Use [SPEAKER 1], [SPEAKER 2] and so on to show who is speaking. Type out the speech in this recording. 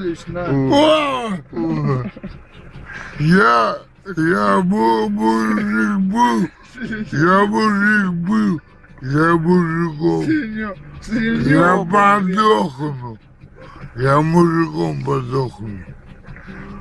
[SPEAKER 1] Анатольевич, на.
[SPEAKER 2] Я мужик был, я мужиком. Я подохну. Я мужиком подохну.